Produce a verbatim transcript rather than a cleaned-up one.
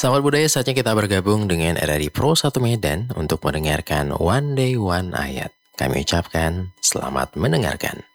Sahabat budaya, saatnya kita bergabung dengan R R I Pro satu Medan untuk mendengarkan One Day One Ayat. Kami ucapkan selamat mendengarkan.